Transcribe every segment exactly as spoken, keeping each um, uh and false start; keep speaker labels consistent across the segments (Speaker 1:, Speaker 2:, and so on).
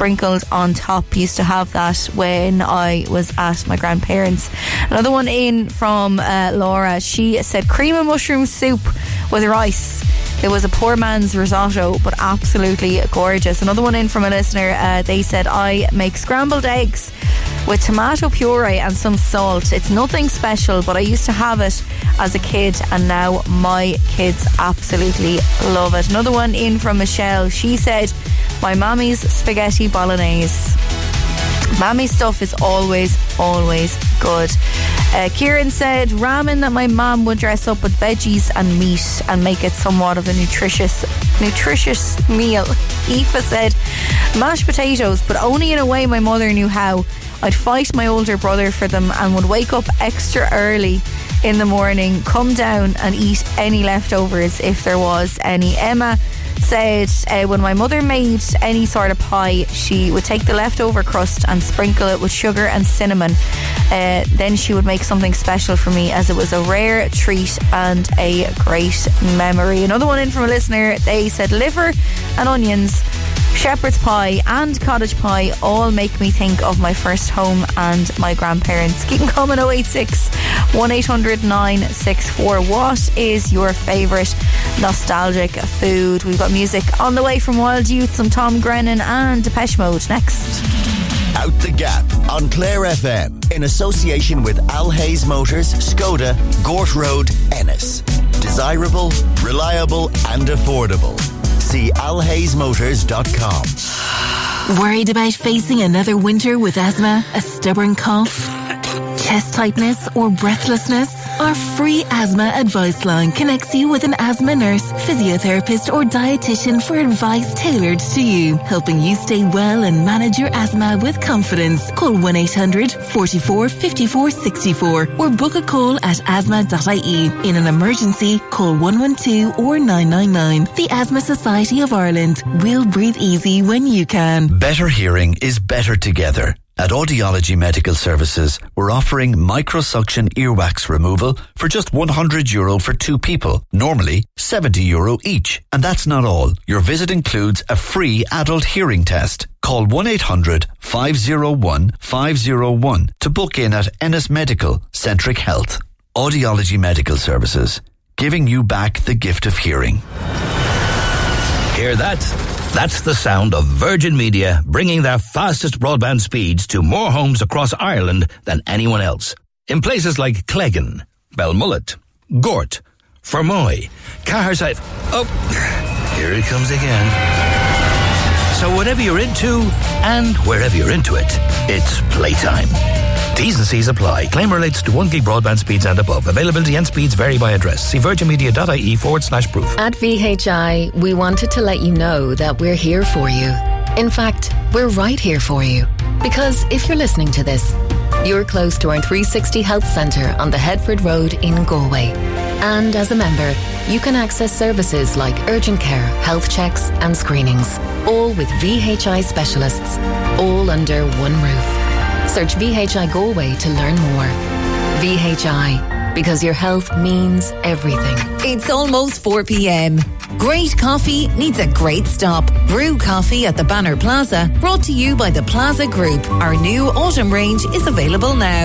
Speaker 1: sprinkled on top. Used to have that when I was at my grandparents. Another one in from uh, Laura. She said cream and mushroom soup with rice. It was a poor man's risotto, but absolutely gorgeous. Another one in from a listener. Uh, they said, I make scrambled eggs with tomato puree and some salt. It's nothing special, but I used to have it as a kid, and now my kids absolutely love it. Another one in from Michelle. She said, my mommy's spaghetti bolognese. Mammy stuff is always, always good. Uh, Kieran said ramen that my mum would dress up with veggies and meat and make it somewhat of a nutritious nutritious meal. Aoife said mashed potatoes, but only in a way my mother knew how. I'd fight my older brother for them and would wake up extra early in the morning, come down and eat any leftovers if there was any. Emma said uh, when my mother made any sort of pie, she would take the leftover crust and sprinkle it with sugar and cinnamon. Uh, then she would make something special for me, as it was a rare treat and a great memory. Another one in from a listener. They said liver and onions, shepherd's pie and cottage pie all make me think of my first home and my grandparents. Keep them coming. oh eight six, one eight hundred, nine six four. What is your favourite nostalgic food? We've got music on the way from Wild Youth, some Tom Grennan and Depeche Mode next.
Speaker 2: Out the Gap on Clare F M in association with Al Hayes Motors, Skoda, Gort Road, Ennis. Desirable, reliable and affordable. See al hayes motors dot com.
Speaker 3: Worried about facing another winter with asthma, a stubborn cough, chest tightness or breathlessness? Our free asthma advice line connects you with an asthma nurse, physiotherapist or dietitian for advice tailored to you, helping you stay well and manage your asthma with confidence. Call one eight hundred, four four, five four six four or book a call at asthma dot I E. In an emergency, call one one two or nine nine nine. The Asthma Society of Ireland. We'll breathe easy when you can.
Speaker 4: Better hearing is better together. At Audiology Medical Services, we're offering microsuction earwax removal for just one hundred euro for two people, normally seventy euro each. And that's not all. Your visit includes a free adult hearing test. Call one eight hundred, five oh one, five oh one to book in at Ennis Medical Centric Health. Audiology Medical Services, giving you back the gift of hearing.
Speaker 5: Hear that? That's the sound of Virgin Media bringing their fastest broadband speeds to more homes across Ireland than anyone else. In places like Cleggan, Belmullet, Gort, Fermoy, Caherside. Oh, here it comes again. So whatever you're into and wherever you're into it, it's playtime. T's and C's apply. Claim relates to one gig broadband speeds and above. Availability and speeds vary by address. See virginmedia.ie forward slash proof.
Speaker 6: At V H I, we wanted to let you know that we're here for you. In fact, we're right here for you. Because if you're listening to this, you're close to our three sixty Health Centre on the Headford Road in Galway. And as a member, you can access services like urgent care, health checks and screenings. All with V H I specialists. All under one roof. Search V H I Galway to learn more. V H I, because your health means everything.
Speaker 7: It's almost four p.m. Great coffee needs a great stop. Brew coffee at the Banner Plaza, brought to you by the Plaza Group. Our new autumn range is available now.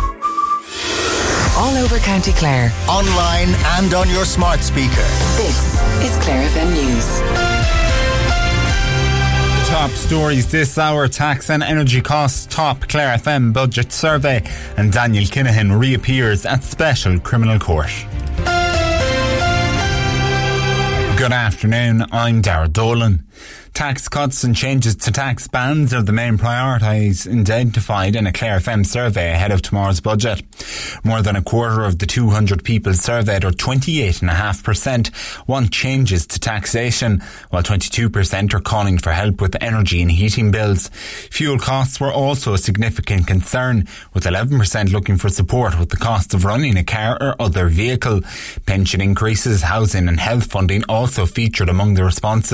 Speaker 3: All over County Clare.
Speaker 2: Online and on your smart speaker.
Speaker 3: This is Clare F M News.
Speaker 8: Top stories this hour: tax and energy costs top Clare F M budget survey, and Daniel Kinahan reappears at special criminal court. Good afternoon, I'm Darragh Dolan. Tax cuts and changes to tax bands are the main priorities identified in a Clare F M survey ahead of tomorrow's budget. More than a quarter of the two hundred people surveyed, or twenty-eight point five percent, want changes to taxation, while twenty-two percent are calling for help with energy and heating bills. Fuel costs were also a significant concern, with eleven percent looking for support with the cost of running a car or other vehicle. Pension increases, housing and health funding also featured among the responses.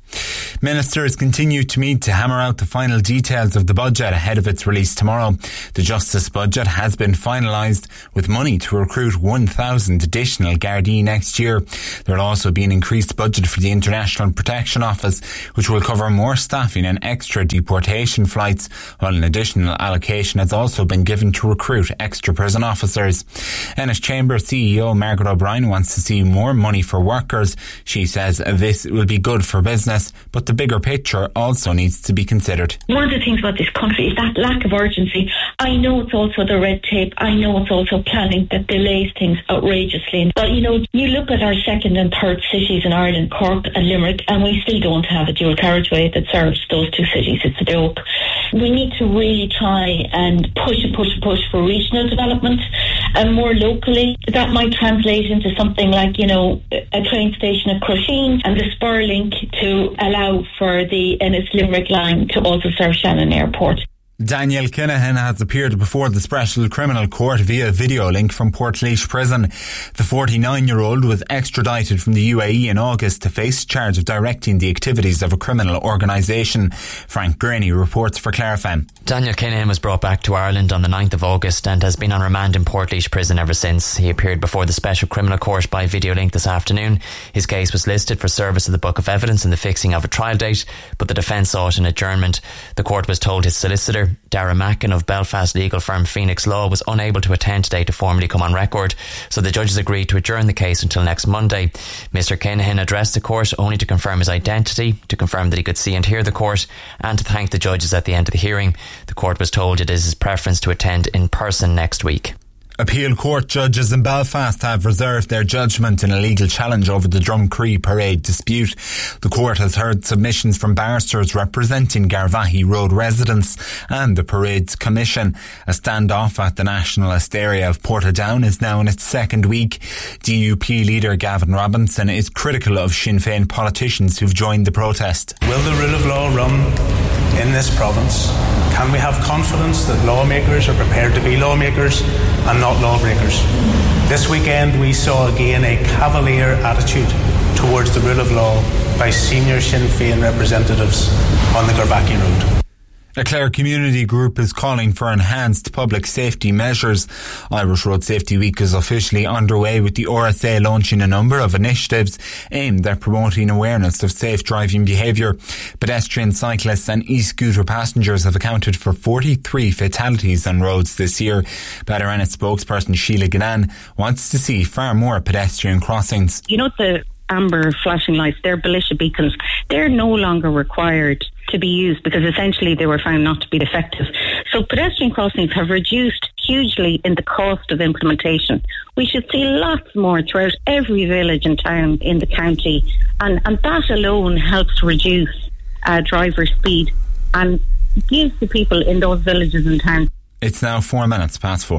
Speaker 8: Ministers continue to meet to hammer out the final details of the budget ahead of its release tomorrow. The Justice budget has been finalised with money to recruit one thousand additional Gardaí next year. There will also be an increased budget for the International Protection Office, which will cover more staffing and extra deportation flights, while an additional allocation has also been given to recruit extra prison officers. Ennis Chamber C E O Margaret O'Brien wants to see more money for workers. She says this will be good for business, but the bigger picture also needs to be considered.
Speaker 9: One of the things about this country is that lack of urgency. I know it's also the red tape. I know it's also planning that delays things outrageously. But, you know, you look at our second and third cities in Ireland, Cork and Limerick, and we still don't have a dual carriageway that serves those two cities. It's a joke. We need to really try and push and push and push for regional development and more locally. That might translate into something like, you know, a train station at Crusheen and the spur link to allow for the Ennis Limerick line to also serve Shannon Airport.
Speaker 8: Daniel Kinahan has appeared before the Special Criminal Court via video link from Portlaoise Prison. The forty-nine-year-old was extradited from the U A E in August to face charge of directing the activities of a criminal organisation. Frank Gurney reports for Clare F M.
Speaker 10: Daniel Kinahan was brought back to Ireland on the ninth of August and has been on remand in Portlaoise Prison ever since. He appeared before the Special Criminal Court by video link this afternoon. His case was listed for service of the Book of Evidence and the fixing of a trial date, but the defence sought an adjournment. The court was told his solicitor, Dara Mackin of Belfast legal firm Phoenix Law, was unable to attend today to formally come on record, so the judges agreed to adjourn the case until next Monday. Mister Kinahan addressed the court only to confirm his identity, to confirm that he could see and hear the court, and to thank the judges at the end of the hearing. The court was told it is his preference to attend in person next week.
Speaker 8: Appeal court judges in Belfast have reserved their judgment in a legal challenge over the Drumcree parade dispute. The court has heard submissions from barristers representing Garvaghey Road residents and the parade's commission. A standoff at the nationalist area of Portadown is now in its second week. D U P leader Gavin Robinson is critical of Sinn Féin politicians who've joined the protest.
Speaker 11: Will the rule of law run in this province? Can we have confidence that lawmakers are prepared to be lawmakers and not lawbreakers? This weekend we saw again a cavalier attitude towards the rule of law by senior Sinn Féin representatives on the Garvaghey Road.
Speaker 8: A Clare community group is calling for enhanced public safety measures. Irish Road Safety Week is officially underway, with the R S A launching a number of initiatives aimed at promoting awareness of safe driving behaviour. Pedestrian, cyclists and e-scooter passengers have accounted for forty-three fatalities on roads this year. Better Ennis spokesperson Sheila Gannan wants to see far more pedestrian crossings.
Speaker 12: You know, the amber flashing lights, they're Belisha beacons, they're no longer required to be used because essentially they were found not to be effective. So pedestrian crossings have reduced hugely in the cost of implementation. We should see lots more throughout every village and town in the county, and, and that alone helps reduce uh, driver speed and gives the people in those villages and towns.
Speaker 8: It's now four minutes past four.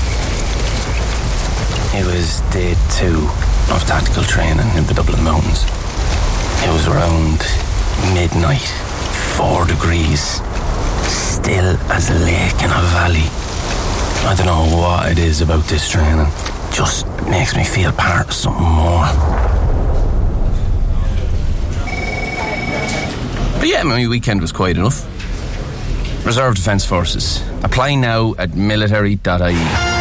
Speaker 13: It was day two of tactical training in the Dublin Mountains. It was around midnight, four degrees, still as a lake in a valley. I don't know what it is about this training, just makes me feel part of something more. But yeah, my weekend was quiet enough. Reserve Defence Forces. Apply now at military dot I E.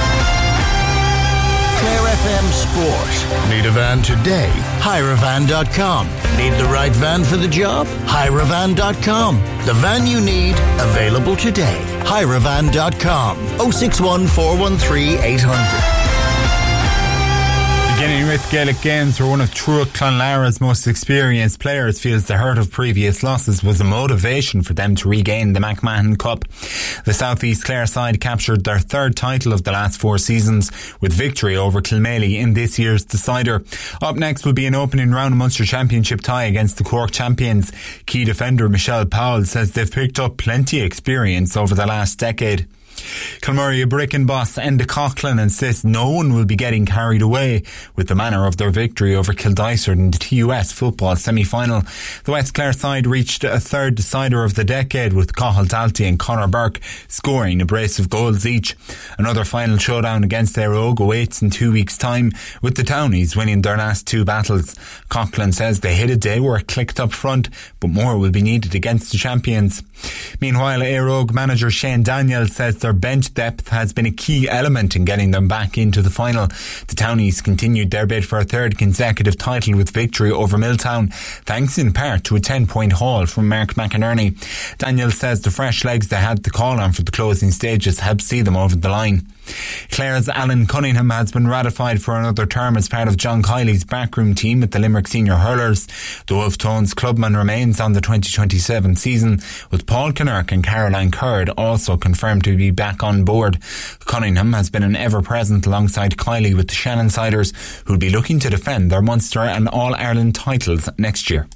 Speaker 2: Clare F M Sport. Need a van today? hire a van dot com. Need the right van for the job? hire a van dot com. The van you need, available today. hire a van dot com. oh six one, four one three, eight hundred.
Speaker 8: Beginning with Gaelic Games, where one of Truach Clonlara's most experienced players feels the hurt of previous losses was a motivation for them to regain the McMahon Cup. The South East Clare side captured their third title of the last four seasons, with victory over Kilmaley in this year's decider. Up next will be an opening round Munster Championship tie against the Cork champions. Key defender Michelle Powell says they've picked up plenty of experience over the last decade. Kilmurray Bricken boss Enda Coughlin insists no one will be getting carried away with the manner of their victory over Kildysart in the T U S football semi-final. The West Clare side reached a third decider of the decade with Cathal Dalty and Conor Burke scoring a brace of goals each. Another final showdown against Éire Óg awaits in two weeks' time, with the Townies winning their last two battles. Coughlin says they hit a day where it clicked up front, but more will be needed against the champions. Meanwhile, Éire Óg manager Shane Daniels says their bench depth has been a key element in getting them back into the final. The Townies continued their bid for a third consecutive title with victory over Milltown, thanks in part to a ten-point haul from Mark McInerney. Daniels says the fresh legs they had to call on for the closing stages helped see them over the line. Clare's Alan Cunningham has been ratified for another term as part of John Kiley's backroom team at the Limerick Senior Hurlers. The Wolf Tones clubman remains on the twenty twenty-seven season, with Paul Kinnerk and Caroline Curd also confirmed to be back on board. Cunningham has been an ever-present alongside Kiley with the Shannon Siders, who'll be looking to defend their Munster and All-Ireland titles next year.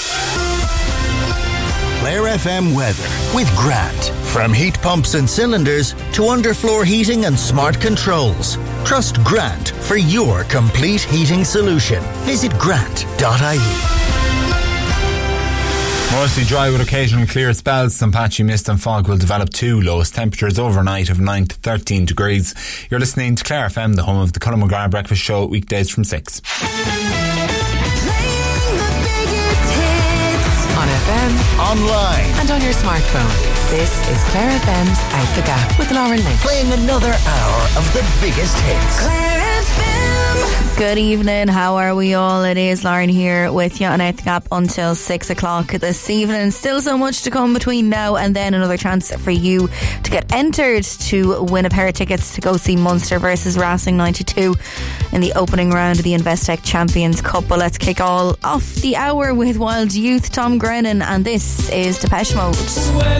Speaker 2: Clare F M weather with Grant. From heat pumps and cylinders to underfloor heating and smart controls. Trust Grant for your complete heating solution. Visit grant dot I E.
Speaker 8: Mostly dry with occasional clear spells. Some patchy mist and fog will develop too. Lowest temperatures overnight of nine to thirteen degrees. You're listening to Clare F M, the home of the Colin McGrath Breakfast Show, weekdays from six.
Speaker 7: On F M,
Speaker 2: online,
Speaker 7: and on your smartphone. This is Clare F M's Out the Gap with Lauren Lynch.
Speaker 2: Playing another hour of the biggest hits.
Speaker 7: Clare F M.
Speaker 1: Good evening, how are we all? It is Lauren here with you on Out the Gap until six o'clock this evening. Still so much to come between now and then. Another chance for you to get entered to win a pair of tickets to go see Munster versus Racing ninety-two in the opening round of the Investec Champions Cup. But let's kick all off the hour with Wild Youth, Tom Grennan, and this is Depeche Mode.